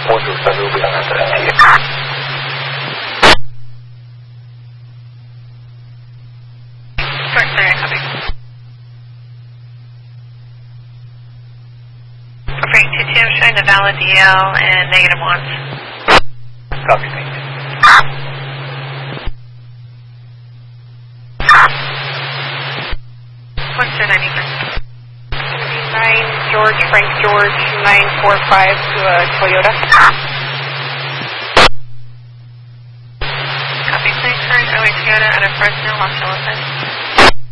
Module salió bien atrás. Frank 22, I'm showing the valid DL and negative ones. Copy, thank you. What's the 99? 9 George, Frank George, 945 to a Toyota. Copy, thanks, sorry, OA Toyota out of Fresno, Los Angeles.